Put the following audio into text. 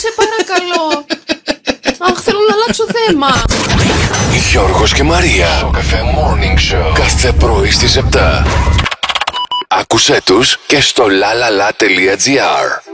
σε παρακαλώ. Αχ, θέλω να αλλάξω θέμα. Γιώργος και Μαρία. Στο Cafe Morning Show. Κάθε πρωί στις 7. Άκουσέ τους και στο lalala.gr.